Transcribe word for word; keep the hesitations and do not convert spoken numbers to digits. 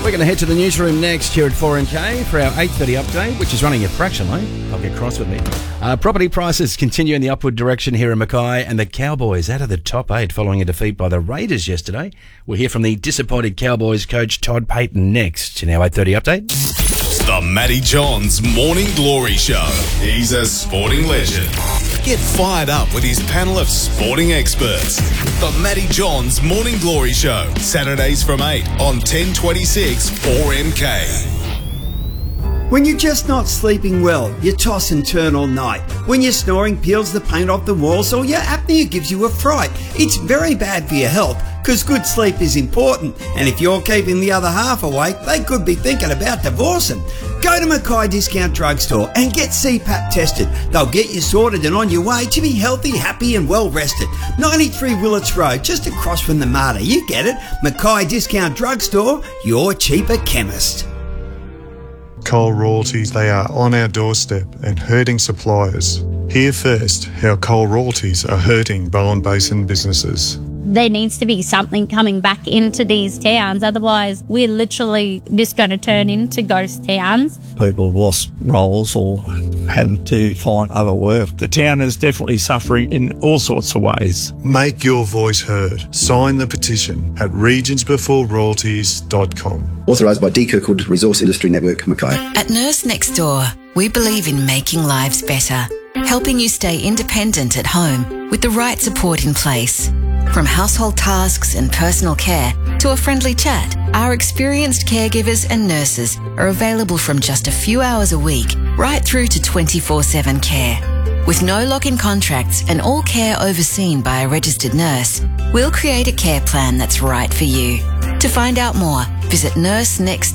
We're going to head to the newsroom next here at four M K for our eight thirty update, which is running a fraction late. I'll get cross with me. Uh, property prices continue in the upward direction here in Mackay, and the Cowboys out of the top eight following a defeat by the Raiders yesterday. We'll hear from the disappointed Cowboys coach Todd Payten next in our eight thirty update. The Matty Johns Morning Glory Show. He's a sporting legend. Get fired up with his panel of sporting experts. The Matty Johns Morning Glory Show. Saturdays from eight on ten twenty-six four M K. When you're just not sleeping well, you toss and turn all night. When your snoring peels the paint off the walls, or your apnea gives you a fright. It's very bad for your health, because good sleep is important. And if you're keeping the other half awake, they could be thinking about divorcing. Go to Mackay Discount Drugstore and get C PAP tested. They'll get you sorted and on your way to be healthy, happy and well rested. ninety-three Willets Road, just across from the Marta. You get it. Mackay Discount Drugstore, your cheaper chemist. Coal royalties, they are on our doorstep and hurting suppliers. Hear first how coal royalties are hurting Bowen Basin businesses. There needs to be something coming back into these towns, otherwise we're literally just going to turn into ghost towns. People have lost roles or had to find other work. The town is definitely suffering in all sorts of ways. Make your voice heard. Sign the petition at regions before royalties dot com. Authorised by D. Kirkwood Resource Industry Network, Mackay. At Nurse Next Door, we believe in making lives better, helping you stay independent at home with the right support in place. From household tasks and personal care to a friendly chat, our experienced caregivers and nurses are available from just a few hours a week right through to twenty-four seven care. With no lock-in contracts and all care overseen by a registered nurse, we'll create a care plan that's right for you. To find out more, visit nurse next